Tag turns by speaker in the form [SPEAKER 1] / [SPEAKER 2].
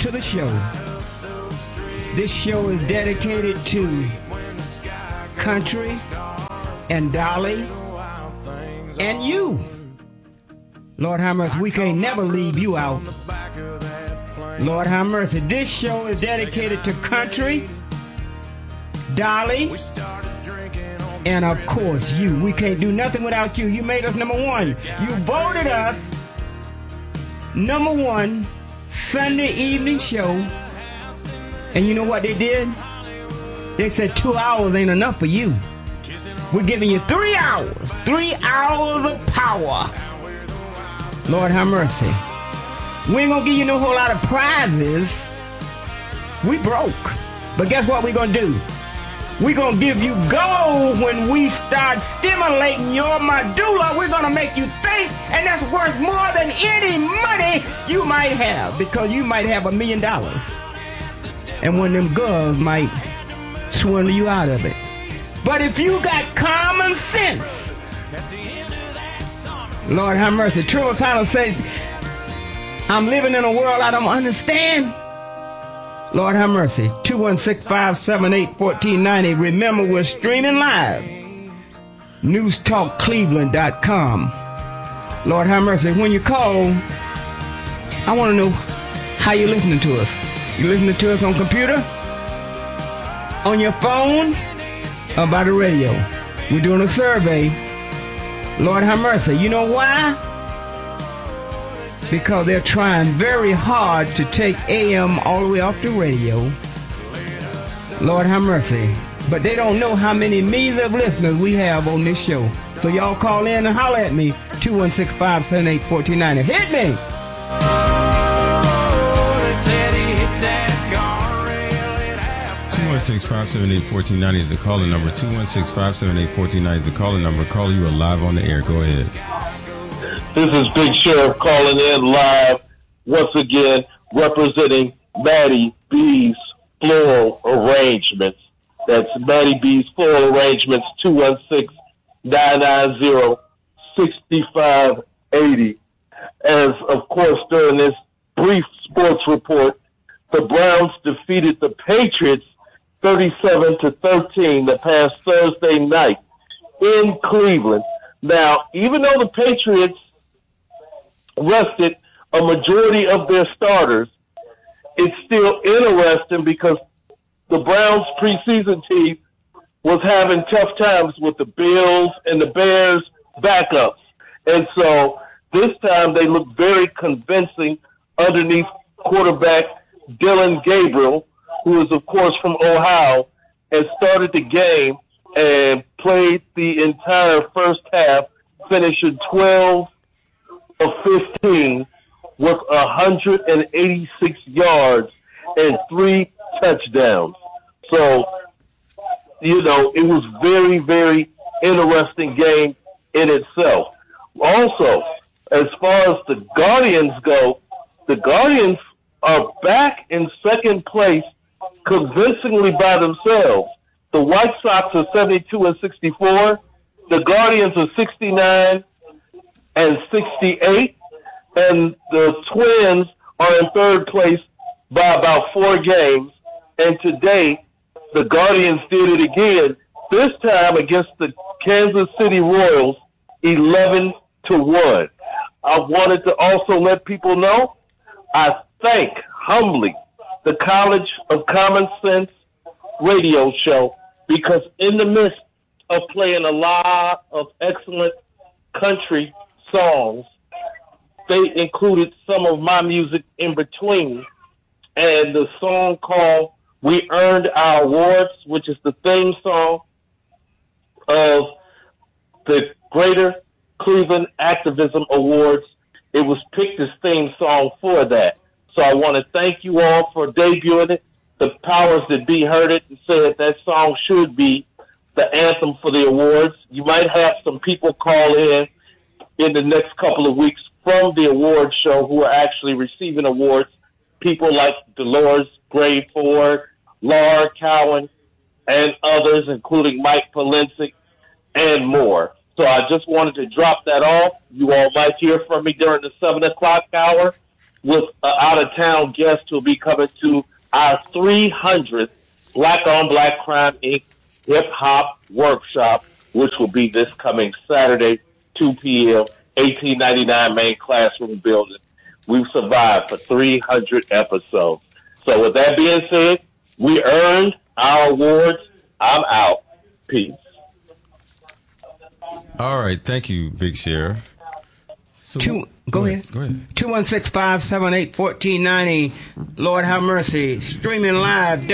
[SPEAKER 1] to the show. This show is dedicated to Country and Dolly and you. Lord have mercy, we can't never leave you out. Lord have mercy. This show is dedicated to Country, Dolly, and of course you. We can't do nothing without you. You made us number one. You voted us number one Sunday evening show. And you know what they did? They said 2 hours ain't enough for you. We're giving you 3 hours. 3 hours of power. Lord have mercy. We ain't gonna give you no whole lot of prizes. We broke. But guess what we're gonna do? We're gonna give you gold when we start stimulating your medulla. We're gonna make you think, and that's worth more than any money you might have, because you might have $1 million. And one of them girls might swindle you out of it. But if you got common sense, Lord have mercy. Trevor Tyler said, I'm living in a world I don't understand. Lord have mercy. 216-578-1490. Remember, we're streaming live. NewsTalkCleveland.com. Lord have mercy. When you call, I want to know how you're listening to us. You listening to us on computer? On your phone? Or by the radio? We're doing a survey. Lord have mercy. You know why? Because they're trying very hard to take AM all the way off the radio. Lord have mercy. But they don't know how many millions of listeners we have on this show. So y'all call in and holler at me. 216-578-1490. Hit me!
[SPEAKER 2] 216-578-1490 is the calling number. 216-578-1490 is the calling number. Call, you are live on the air. Go ahead.
[SPEAKER 3] This is Big Sheriff calling in live once again, representing Maddie B's Floral Arrangements. That's Maddie B's Floral Arrangements, 216-990-6580. As, of course, during this brief sports report, the Browns defeated the Patriots 37-13 the past Thursday night in Cleveland. Now, even though the Patriots rested a majority of their starters, it's still interesting because the Browns preseason team was having tough times with the Bills and the Bears backups. And so this time they looked very convincing underneath quarterback Dylan Gabriel, who is, of course, from Ohio, and started the game and played the entire first half, finishing 12 of 15 with 186 yards and 3 touchdowns. So, you know, it was very, very interesting game in itself. Also, as far as the Guardians go, the Guardians are back in second place convincingly by themselves. The White Sox are 72-64. The Guardians are 69-68. And the Twins are in third place by about 4 games. And today, the Guardians did it again, this time against the Kansas City Royals, 11-1. I wanted to also let people know I thank humbly the College of Common Sense radio show, because in the midst of playing a lot of excellent country songs, they included some of my music in between. And the song called We Earned Our Awards, which is the theme song of the Greater Cleveland Activism Awards, it was picked as theme song for that. So I want to thank you all for debuting it. The powers that be heard it and said that song should be the anthem for the awards. You might have some people call in the next couple of weeks from the awards show who are actually receiving awards. People like Dolores Gray Ford, Laura Cowan, and others, including Mike Polincic and more. So I just wanted to drop that off. You all might hear from me during the 7 o'clock hour. with an out-of-town guest who'll be coming to our 300th Black on Black Crime Inc. Hip Hop Workshop, which will be this coming Saturday, 2 p.m., 1899 Main Classroom Building. We've survived for 300 episodes. So with that being said, we earned our awards. I'm out. Peace.
[SPEAKER 2] All right. Thank you, Big Sheriff. So,
[SPEAKER 1] Go ahead. 216-578-1490. Lord have mercy. Streaming live.